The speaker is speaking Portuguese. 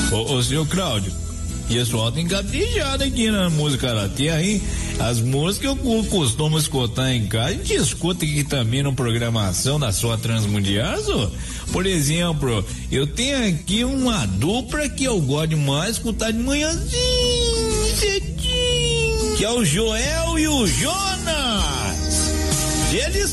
Ô, senhor Cláudio, pessoal tem caprichado aqui na música Karatê aí. As músicas que eu costumo escutar em casa, a gente escuta aqui também na programação da sua Transmundial, só. Por exemplo, eu tenho aqui uma dupla que eu gosto demais escutar de manhãzinho, cedinho, que é o Joel e o Jonas. Eles